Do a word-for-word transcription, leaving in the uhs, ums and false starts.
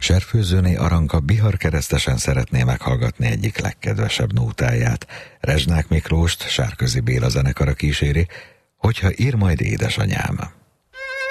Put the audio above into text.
Serfőzőné Aranka Bihar Keresztesen szeretné meghallgatni egyik legkedvesebb nótáját. Rezsnák Miklóst Sárközi Béla zenekara kíséri, Hogyha ír majd édesanyám.